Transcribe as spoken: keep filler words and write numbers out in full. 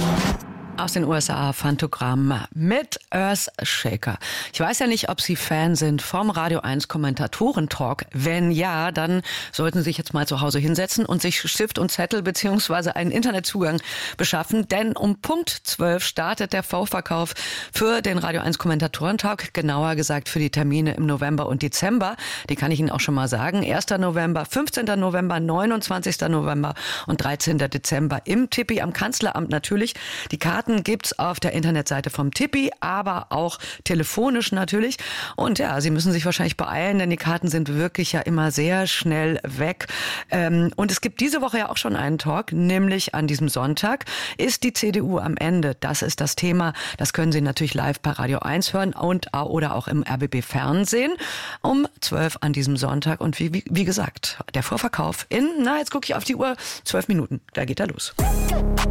Aus den U S A Phantogramm mit Earthshaker. Ich weiß ja nicht, ob Sie Fan sind vom Radio eins Kommentatoren-Talk. Wenn ja, dann sollten Sie sich jetzt mal zu Hause hinsetzen und sich Stift und Zettel beziehungsweise einen Internetzugang beschaffen. Denn um Punkt zwölf startet der Vorverkauf für den Radio eins Kommentatoren-Talk. Genauer gesagt für die Termine im November und Dezember. Die kann ich Ihnen auch schon mal sagen. erster November, fünfzehnter November, neunundzwanzigster November und dreizehnter Dezember im Tippi am Kanzleramt natürlich. Die Karten gibt's auf der Internetseite vom Tippi, aber auch telefonisch natürlich. Und ja, Sie müssen sich wahrscheinlich beeilen, denn die Karten sind wirklich ja immer sehr schnell weg. Und es gibt diese Woche ja auch schon einen Talk, nämlich an diesem Sonntag ist die C D U am Ende. Das ist das Thema. Das können Sie natürlich live bei Radio eins hören und oder auch im R B B Fernsehen um zwölf an diesem Sonntag. Und wie, wie, wie gesagt, der Vorverkauf in, na jetzt gucke ich auf die Uhr, zwölf Minuten. Da geht er los.